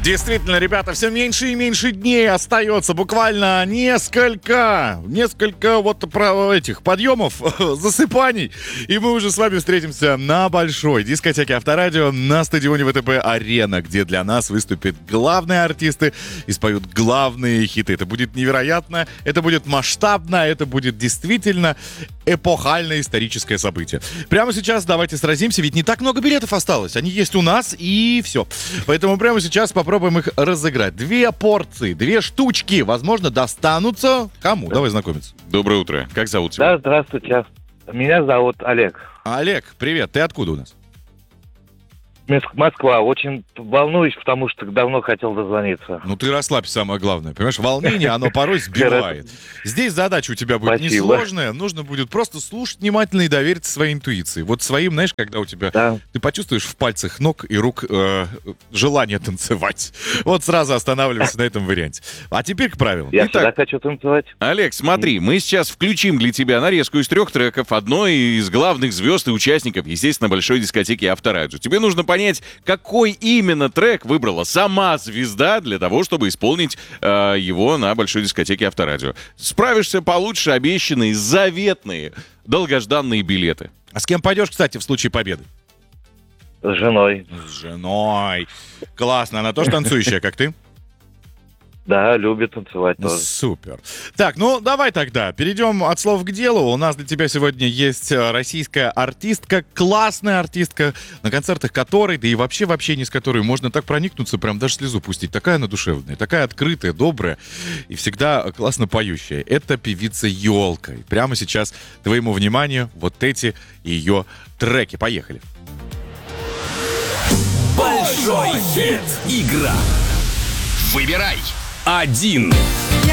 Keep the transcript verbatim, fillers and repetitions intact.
Действительно, ребята, все меньше и меньше дней остается. Буквально несколько, несколько вот про этих подъемов, засыпаний. И мы уже с вами встретимся на большой дискотеке Авторадио на стадионе ВТБ Арена, где для нас выступят главные артисты и споют главные хиты. Это будет невероятно, это будет масштабно, это будет действительно эпохальное историческое событие. Прямо сейчас давайте сразимся, ведь не так много билетов осталось. Они есть у нас, и все. Поэтому прямо сейчас попробуем их разыграть. Две порции, две штучки, возможно, достанутся кому? Давай знакомиться. Доброе утро. Как зовут тебя? Да, здравствуйте. Меня зовут Олег. Олег, привет. Ты откуда у нас? Москва. Очень волнуюсь, потому что давно хотел дозвониться. Ну ты расслабься, самое главное. Понимаешь, волнение, оно порой сбивает. Здесь задача у тебя будет Спасибо. несложная. Нужно будет просто слушать внимательно и довериться своей интуиции. Вот своим, знаешь, когда у тебя... Да. Ты почувствуешь в пальцах ног и рук э, желание танцевать. Вот сразу останавливайся на этом варианте. А теперь к правилам. Я Итак, всегда хочу танцевать. Олег, смотри, мы сейчас включим для тебя нарезку из трех треков одной из главных звезд и участников, естественно, большой дискотеки Авторадио. Тебе нужно понять, какой именно трек выбрала сама звезда для того, чтобы исполнить э, его на большой дискотеке Авторадио. Справишься, получше обещанные, заветные, долгожданные билеты. а с кем пойдешь, кстати, в случае победы? С женой. С женой. Классно. Она тоже танцующая, как ты? Да, любит танцевать тоже. Супер. Так, ну давай тогда перейдем от слов к делу. У нас для тебя сегодня есть э, российская артистка, классная артистка, на концертах которой, да и вообще в общении с которой можно так проникнуться, прям даже слезу пустить. Такая она душевная, такая открытая, добрая и всегда классно поющая. Это певица Ёлка. И прямо сейчас твоему вниманию вот эти ее треки. Поехали. Большой хит. Игра. Выбирай. Один.